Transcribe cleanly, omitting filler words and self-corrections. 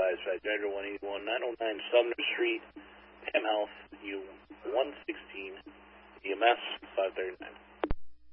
side, Driver 181, 909 Sumner Street, Ham House, U116, EMS 539.